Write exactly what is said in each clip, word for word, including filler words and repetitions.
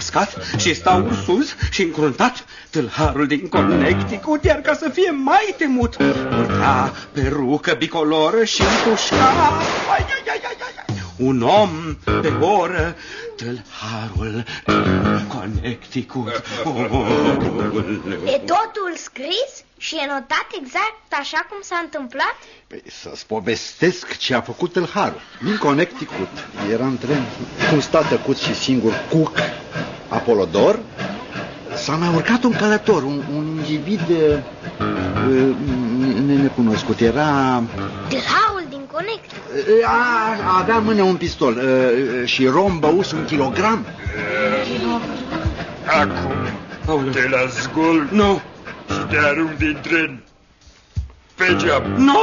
mascat și stau sus și încruntat. Tâlharul din Connecticut, iar ca să fie mai temut, purta perucă bicoloră și împușca ai, ai, ai, ai, ai, un om pe oră. Tâlharul din Connecticut. E totul scris și e notat exact așa cum s-a întâmplat? Păi, să-ți povestesc ce a făcut tâlharul. Din Connecticut era în tren cum sta tăcut și singur Cook, Apolodor. S-a mai urcat un călător, un, un individ uh, necunoscut. Era... Tâlharul din Connecticut. A, avea în mână un pistol uh, și rom băus un kilogram. Acum te las gol. Nu. Și te arunc din tren pe geam. Nu!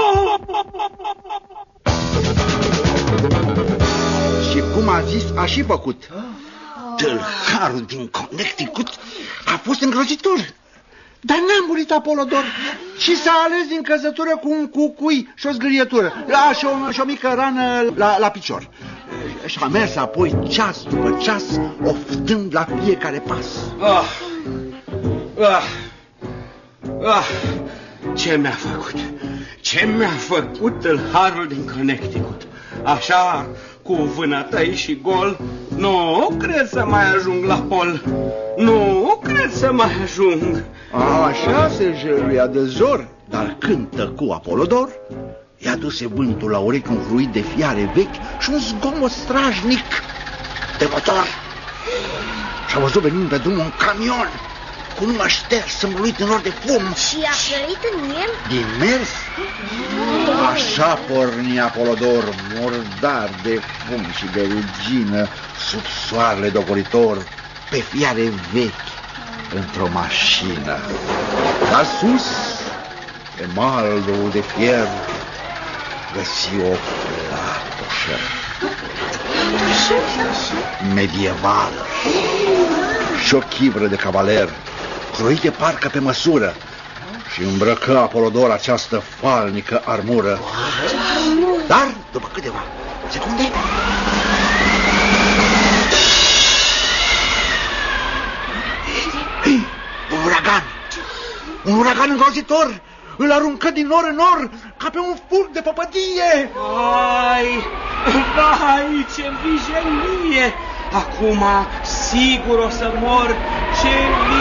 Și cum a zis, a și făcut. Tâlharul din Connecticut a fost îngrozitor. Dar n-a murit Apolodor și s-a ales din căzătură cu un cucui și o zgârietură. A, și, o, și o mică rană la, la picior. Și a mers apoi ceas după ceas, oftând la fiecare pas. Ah, ah, ah, ce mi-a făcut? Ce mi-a făcut tâlharul din Connecticut? Așa, cu vânătăi și gol, nu cred să mai ajung la pol. Nu cred să mai ajung. Așa se jăruia de zor, dar când tăcu Apolodor, i-a dus vântul la urechi un fluid de fiare vechi și un zgomot strajnic de motor. Și-a văzut venind pe drum un camion cu numai șters învăluit în nor de fum. Și a sărit în el? Din mers? Așa porni Apolodor, murdar de fum și de rugină, sub soarele dogoritor, pe fiare vechi, într-o mașină. La sus, pe maldul de fier, găsi o platoșă medievală și o chivră de cavaler, croite parcă pe măsură, și îmbrăcă Apolodor această falnică armură. Dar, după câteva secunde, un uragan, un uragan îngrozitor, îl aruncă din nor în nor ca pe un fulg de păpădie. Ai, vai, ce vijelie! Acum sigur o să mor. Ce